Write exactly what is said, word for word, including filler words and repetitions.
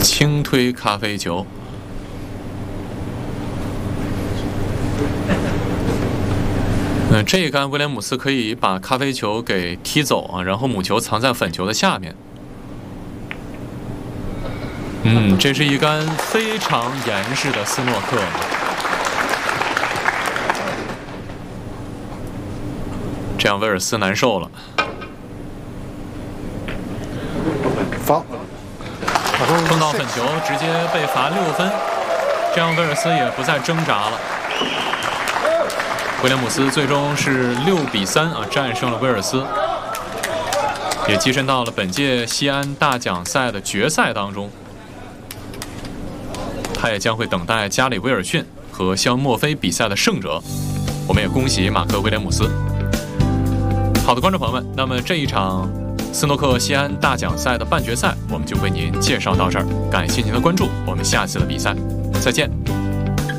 轻推咖啡球。嗯，这一杆威廉姆斯可以把咖啡球给踢走啊，然后母球藏在粉球的下面。嗯，这是一杆非常严实的斯诺克。这样威尔斯难受了。 罚， 碰到粉球，直接被罚六分。这样威尔斯也不再挣扎了。威廉姆斯最终是六比三啊战胜了威尔斯，也跻身到了本届西安大奖赛的决赛当中。他也将会等待加里威尔逊和肖恩墨菲比赛的胜者。我们也恭喜马克威廉姆斯。好的，观众朋友们，那么这一场斯诺克西安大奖赛的半决赛，我们就为您介绍到这儿。感谢您的关注，我们下次的比赛再见。